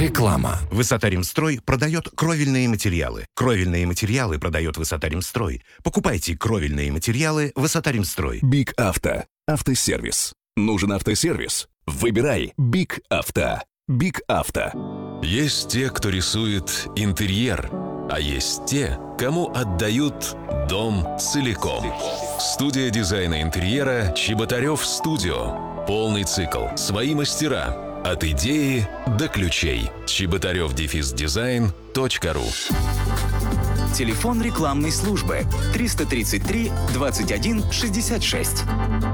Реклама. Высота-Ремстрой продает кровельные материалы. Кровельные материалы продает Высота-Ремстрой. Покупайте кровельные материалы Высота-Ремстрой. Биг Авто. Автосервис. Нужен автосервис? Выбирай Биг Авто. Биг Авто. Есть те, кто рисует интерьер, а есть те, кому отдают дом целиком. Студия дизайна интерьера «Чеботарев Студио». Полный цикл. Свои мастера. От идеи до ключей. чеботарев-дизайн.ру. Телефон рекламной службы 333 21 66.